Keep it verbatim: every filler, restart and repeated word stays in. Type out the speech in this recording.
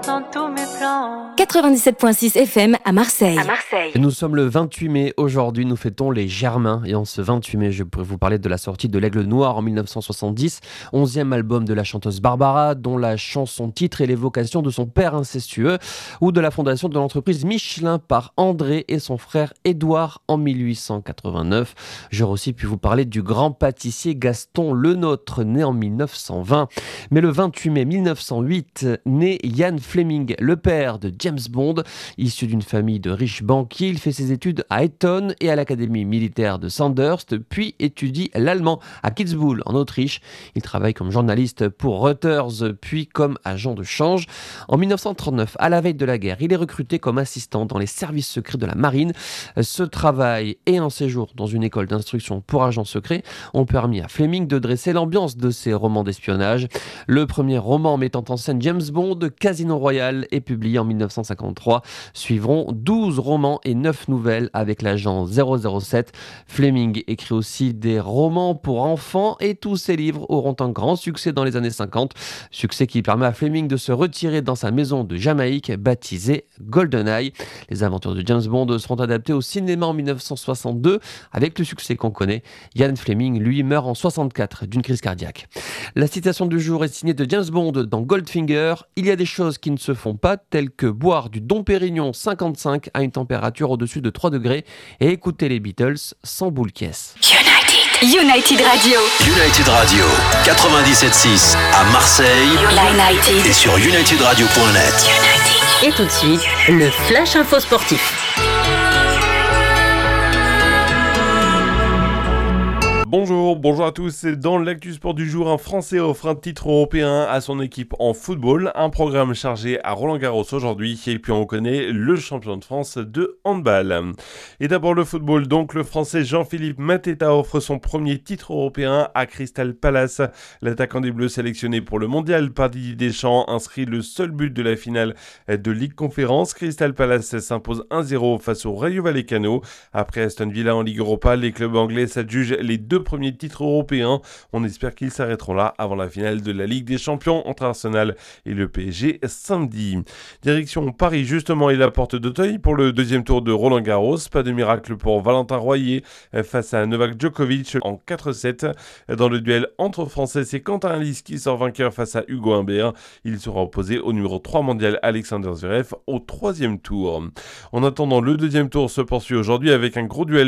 dans tous mes plans. quatre-vingt-dix-sept virgule six F M à Marseille. À Marseille. Nous sommes le vingt-huit mai, aujourd'hui nous fêtons les Germains et en ce vingt-huit mai je pourrais vous parler de la sortie de l'Aigle Noir en dix-neuf cent soixante-dix, onzième album de la chanteuse Barbara dont la chanson titre est l'évocation de son père incestueux, ou de la fondation de l'entreprise Michelin par André et son frère Édouard en mille huit cent quatre-vingt-neuf. J'aurais aussi pu vous parler du grand pâtissier Gaston Lenôtre né en dix-neuf cent vingt. Mais le vingt-huit mai mille neuf cent huit naît Ian Fleming, le père de James Bond. Issu d'une famille de riches banquiers, il fait ses études à Eton et à l'académie militaire de Sandhurst, puis étudie l'allemand à Kitzbühel en Autriche. Il travaille comme journaliste pour Reuters, puis comme agent de change. En dix-neuf cent trente-neuf, à la veille de la guerre, il est recruté comme assistant dans les services secrets de la marine. Ce travail et un séjour dans une école d'instruction pour agents secrets ont permis à Fleming de dresser l'ambiance de ses romans d'espionnage. Le premier roman mettant en scène James Bond, Casino Royale, est publié en dix-neuf cent cinquante-trois. Suivront douze romans et neuf nouvelles avec l'agent zéro zéro sept. Fleming écrit aussi des romans pour enfants et tous ses livres auront un grand succès dans les années cinquante. Succès qui permet à Fleming de se retirer dans sa maison de Jamaïque baptisée GoldenEye. Les aventures de James Bond seront adaptées au cinéma en dix-neuf cent soixante-deux avec le succès qu'on connaît. Ian Fleming, lui, meurt en soixante-quatre d'une crise cardiaque. La citation du jour est signée de James Bond dans Goldfinger. Il y a des choses qui ne se font pas, telles que boire du Dom Pérignon cinquante-cinq à une température au-dessus de trois degrés et écouter les Beatles sans boule caisse. United. United Radio. United Radio, quatre-vingt-dix-sept virgule six à Marseille. United. Et sur united radio point net. United. Et tout de suite, le Flash Info Sportif. Bonjour, bonjour à tous. Dans l'actu sport du jour, un Français offre un titre européen à son équipe en football. Un programme chargé à Roland-Garros aujourd'hui. Et puis on connaît le champion de France de handball. Et d'abord le football. Donc le Français Jean-Philippe Mateta offre son premier titre européen à Crystal Palace. L'attaquant des Bleus sélectionné pour le mondial par Didier Deschamps inscrit le seul but de la finale de Ligue Conférence. Crystal Palace s'impose un zéro face au Rayo Vallecano. Après Aston Villa en Ligue Europa, les clubs anglais s'adjugent les deux premiers titres européens. On espère qu'ils s'arrêteront là avant la finale de la Ligue des Champions entre Arsenal et le P S G samedi. Direction Paris justement et la porte d'Auteuil pour le deuxième tour de Roland-Garros. Pas de miracle pour Valentin Royer face à Novak Djokovic en quatre sept. Dans le duel entre Français, c'est Quentin Halys qui sort vainqueur face à Hugo Humbert. Il sera opposé au numéro trois mondial Alexander Zverev au troisième tour. En attendant, le deuxième tour se poursuit aujourd'hui avec un gros duel